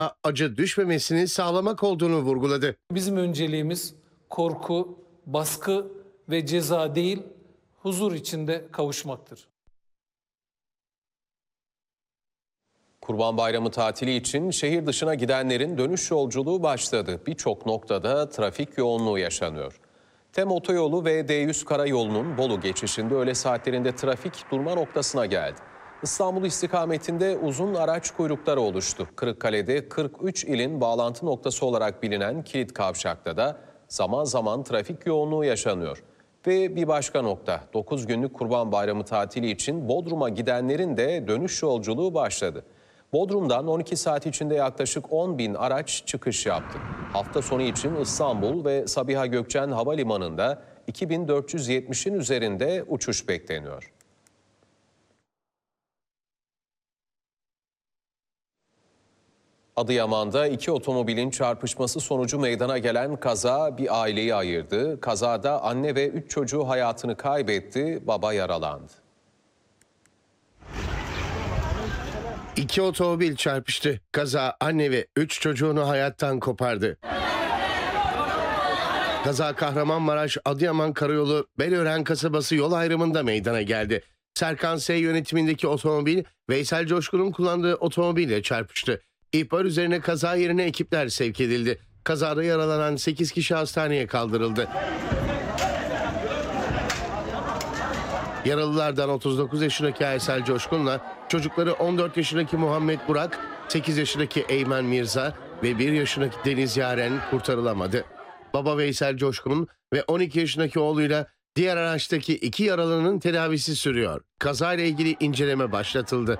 acı düşmemesini sağlamak olduğunu vurguladı. Bizim önceliğimiz korku, baskı ve ceza değil, huzur içinde kavuşmaktır. Kurban Bayramı tatili için şehir dışına gidenlerin dönüş yolculuğu başladı. Birçok noktada trafik yoğunluğu yaşanıyor. TEM otoyolu ve D100 karayolunun Bolu geçişinde öğle saatlerinde trafik durma noktasına geldi. İstanbul istikametinde uzun araç kuyrukları oluştu. Kırıkkale'de 43 ilin bağlantı noktası olarak bilinen Kilit Kavşak'ta da zaman zaman trafik yoğunluğu yaşanıyor. Ve bir başka nokta, 9 günlük Kurban Bayramı tatili için Bodrum'a gidenlerin de dönüş yolculuğu başladı. Bodrum'dan 12 saat içinde yaklaşık 10.000 araç çıkış yaptı. Hafta sonu için İstanbul ve Sabiha Gökçen Havalimanı'nda 2470'in üzerinde uçuş bekleniyor. Adıyaman'da iki otomobilin çarpışması sonucu meydana gelen kaza bir aileyi ayırdı. Kazada anne ve 3 çocuğu hayatını kaybetti, baba yaralandı. İki otomobil çarpıştı. Kaza anne ve 3 çocuğunu hayattan kopardı. Kaza Kahramanmaraş Adıyaman Karayolu Belören kasabası yol ayrımında meydana geldi. Serkan S yönetimindeki otomobil Veysel Coşkun'un kullandığı otomobille çarpıştı. İhbar üzerine kaza yerine ekipler sevk edildi. Kazada yaralanan 8 kişi hastaneye kaldırıldı. Yaralılardan 39 yaşındaki Aysel Coşkun'la çocukları 14 yaşındaki Muhammed Burak, 8 yaşındaki Eymen Mirza ve 1 yaşındaki Deniz Yaren kurtarılamadı. Baba Veysel Coşkun ve 12 yaşındaki oğluyla diğer araçtaki 2 yaralının tedavisi sürüyor. Kazayla ilgili inceleme başlatıldı.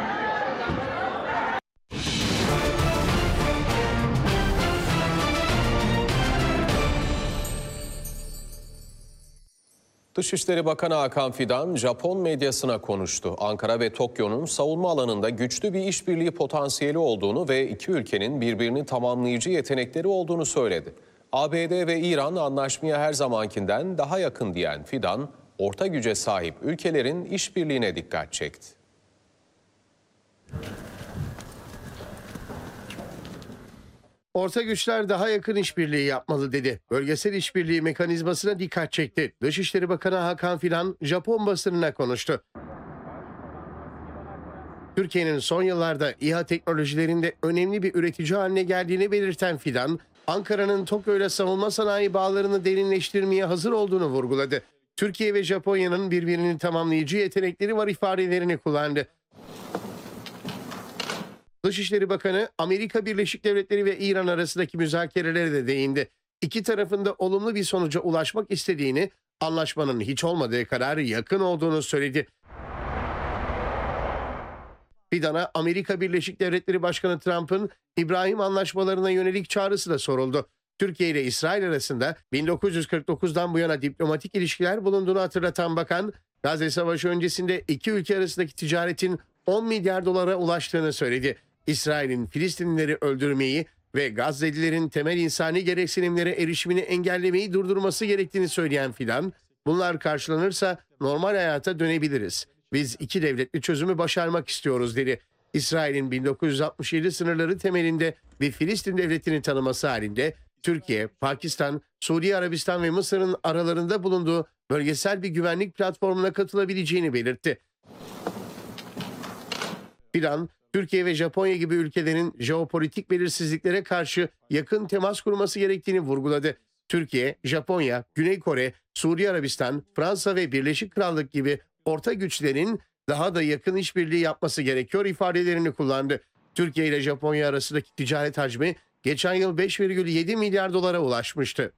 Dışişleri Bakanı Hakan Fidan, Japon medyasına konuştu. Ankara ve Tokyo'nun savunma alanında güçlü bir işbirliği potansiyeli olduğunu ve iki ülkenin birbirini tamamlayıcı yetenekleri olduğunu söyledi. ABD ve İran anlaşmaya her zamankinden daha yakın diyen Fidan, orta güce sahip ülkelerin işbirliğine dikkat çekti. Orta güçler daha yakın işbirliği yapmalı dedi. Bölgesel işbirliği mekanizmasına dikkat çekti. Dışişleri Bakanı Hakan Fidan Japon basınına konuştu. Türkiye'nin son yıllarda İHA teknolojilerinde önemli bir üretici haline geldiğini belirten Fidan, Ankara'nın Tokyo ile savunma sanayi bağlarını derinleştirmeye hazır olduğunu vurguladı. Türkiye ve Japonya'nın birbirini tamamlayıcı yetenekleri var ifadelerini kullandı. Dışişleri Bakanı Amerika Birleşik Devletleri ve İran arasındaki müzakerelere de değindi. İki tarafın da olumlu bir sonuca ulaşmak istediğini, anlaşmanın hiç olmadığı kadar yakın olduğunu söyledi. Fidan'a Amerika Birleşik Devletleri Başkanı Trump'ın İbrahim anlaşmalarına yönelik çağrısı da soruldu. Türkiye ile İsrail arasında 1949'dan bu yana diplomatik ilişkiler bulunduğunu hatırlatan bakan, Gazze Savaşı öncesinde iki ülke arasındaki ticaretin 10 milyar dolara ulaştığını söyledi. İsrail'in Filistinlileri öldürmeyi ve Gazze'lilerin temel insani gereksinimlere erişimini engellemeyi durdurması gerektiğini söyleyen Fidan, bunlar karşılanırsa normal hayata dönebiliriz. Biz iki devletli çözümü başarmak istiyoruz dedi. İsrail'in 1967 sınırları temelinde bir Filistin devletini tanıması halinde Türkiye, Pakistan, Suudi Arabistan ve Mısır'ın aralarında bulunduğu bölgesel bir güvenlik platformuna katılabileceğini belirtti. Fidan, Türkiye ve Japonya gibi ülkelerin jeopolitik belirsizliklere karşı yakın temas kurması gerektiğini vurguladı. Türkiye, Japonya, Güney Kore, Suudi Arabistan, Fransa ve Birleşik Krallık gibi orta güçlerin daha da yakın işbirliği yapması gerekiyor ifadelerini kullandı. Türkiye ile Japonya arasındaki ticaret hacmi geçen yıl 5,7 milyar dolara ulaşmıştı.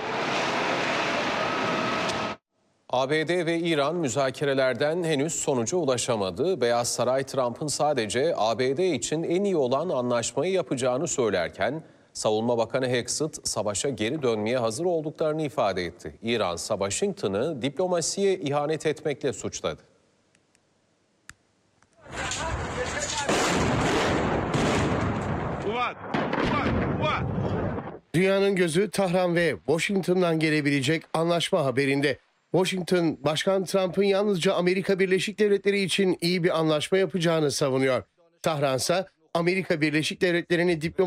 ABD ve İran müzakerelerden henüz sonuca ulaşamadı. Beyaz Saray Trump'ın sadece ABD için en iyi olan anlaşmayı yapacağını söylerken Savunma Bakanı Hexet savaşa geri dönmeye hazır olduklarını ifade etti. İran ise Washington'ı diplomasiye ihanet etmekle suçladı. Dünyanın gözü Tahran ve Washington'dan gelebilecek anlaşma haberinde. Washington, Başkan Trump'ın yalnızca Amerika Birleşik Devletleri için iyi bir anlaşma yapacağını savunuyor. Tahran ise Amerika Birleşik Devletleri'ni